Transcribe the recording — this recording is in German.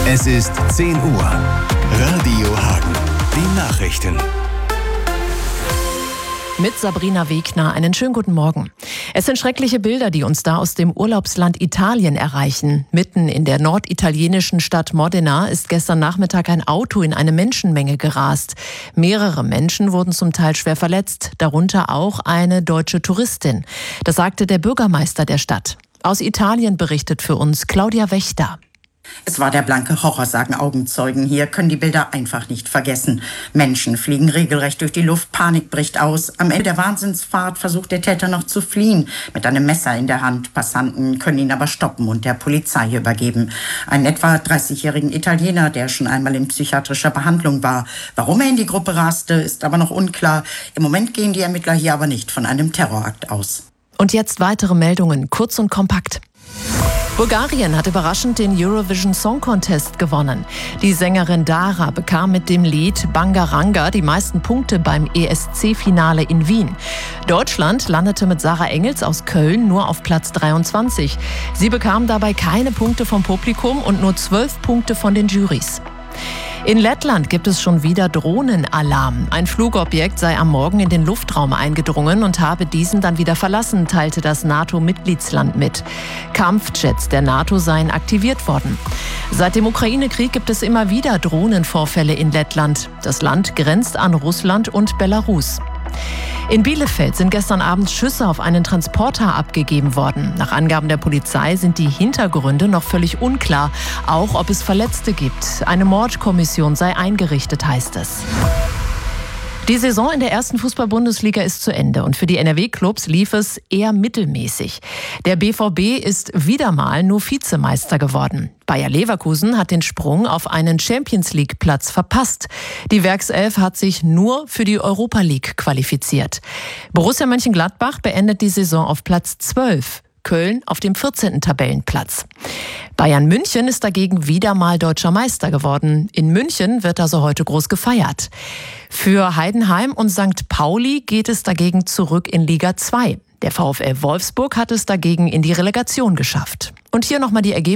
Es ist 10 Uhr. Radio Hagen. Die Nachrichten. Mit Sabrina Wegner einen schönen guten Morgen. Es sind schreckliche Bilder, die uns da aus dem Urlaubsland Italien erreichen. Mitten in der norditalienischen Stadt Modena ist gestern Nachmittag ein Auto in eine Menschenmenge gerast. Mehrere Menschen wurden zum Teil schwer verletzt, darunter auch eine deutsche Touristin. Das sagte der Bürgermeister der Stadt. Aus Italien berichtet für uns Claudia Wächter. Es war der blanke Horror, sagen Augenzeugen. Hier können die Bilder einfach nicht vergessen. Menschen fliegen regelrecht durch die Luft, Panik bricht aus. Am Ende der Wahnsinnsfahrt versucht der Täter noch zu fliehen, mit einem Messer in der Hand. Passanten können ihn aber stoppen und der Polizei übergeben. Einen etwa 30-jährigen Italiener, der schon einmal in psychiatrischer Behandlung war. Warum er in die Gruppe raste, ist aber noch unklar. Im Moment gehen die Ermittler hier aber nicht von einem Terrorakt aus. Und jetzt weitere Meldungen, kurz und kompakt. Bulgarien hat überraschend den Eurovision Song Contest gewonnen. Die Sängerin Dara bekam mit dem Lied Bangaranga die meisten Punkte beim ESC-Finale in Wien. Deutschland landete mit Sarah Engels aus Köln nur auf Platz 23. Sie bekam dabei keine Punkte vom Publikum und nur 12 Punkte von den Jurys. In Lettland gibt es schon wieder Drohnenalarm. Ein Flugobjekt sei am Morgen in den Luftraum eingedrungen und habe diesen dann wieder verlassen, teilte das NATO-Mitgliedsland mit. Kampfjets der NATO seien aktiviert worden. Seit dem Ukraine-Krieg gibt es immer wieder Drohnenvorfälle in Lettland. Das Land grenzt an Russland und Belarus. In Bielefeld sind gestern Abend Schüsse auf einen Transporter abgegeben worden. Nach Angaben der Polizei sind die Hintergründe noch völlig unklar, auch ob es Verletzte gibt. Eine Mordkommission sei eingerichtet, heißt es. Die Saison in der ersten Fußball-Bundesliga ist zu Ende und für die NRW-Clubs lief es eher mittelmäßig. Der BVB ist wieder mal nur Vizemeister geworden. Bayer Leverkusen hat den Sprung auf einen Champions-League-Platz verpasst. Die Werkself hat sich nur für die Europa League qualifiziert. Borussia Mönchengladbach beendet die Saison auf Platz 12. Köln auf dem 14. Tabellenplatz. Bayern München ist dagegen wieder mal deutscher Meister geworden. In München wird also heute groß gefeiert. Für Heidenheim und St. Pauli geht es dagegen zurück in Liga 2. Der VfL Wolfsburg hat es dagegen in die Relegation geschafft. Und hier nochmal die Ergebnisse.